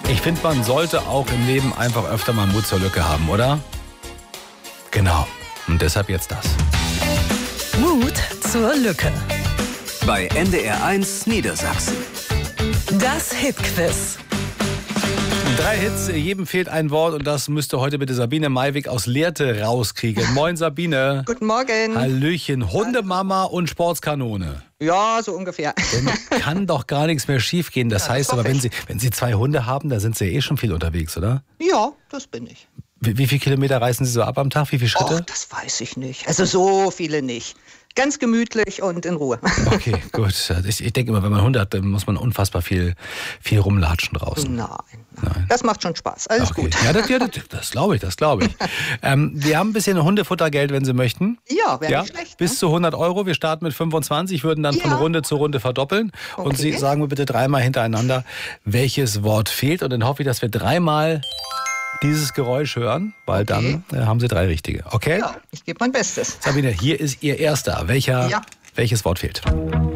Ich finde, man sollte auch im Leben einfach öfter mal Mut zur Lücke haben, oder? Genau. Und deshalb jetzt das. Mut zur Lücke. Bei NDR1 Niedersachsen. Das Hitquiz. 3 Hits, jedem fehlt ein Wort und das müsste heute bitte Sabine Maiwig aus Lehrte rauskriegen. Moin Sabine. Guten Morgen. Hallöchen, Hundemama und Sportskanone. Ja, so ungefähr. Dann kann doch gar nichts mehr schief gehen. Das heißt aber, wenn Sie 2 Hunde haben, da sind Sie ja eh schon viel unterwegs, oder? Ja, das bin ich. Wie viele Kilometer reißen Sie so ab am Tag? Wie viele Schritte? Och, das weiß ich nicht. Also so viele nicht. Ganz gemütlich und in Ruhe. Okay, gut. Ich denke immer, wenn man Hunde hat, dann muss man unfassbar viel rumlatschen draußen. Nein. Das macht schon Spaß. Alles gut. Ja, das glaube ich. Wir haben ein bisschen Hundefuttergeld, wenn Sie möchten. Ja, wäre nicht schlecht. Bis zu 100 Euro. Wir starten mit 25, würden dann von Runde zu Runde verdoppeln. Okay. Und Sie sagen mir bitte 3-mal hintereinander, welches Wort fehlt. Und dann hoffe ich, dass wir 3-mal dieses Geräusch hören, weil dann haben Sie 3 richtige. Okay? Ja, ich gebe mein Bestes. Sabine, hier ist Ihr erster. Welches Wort fehlt?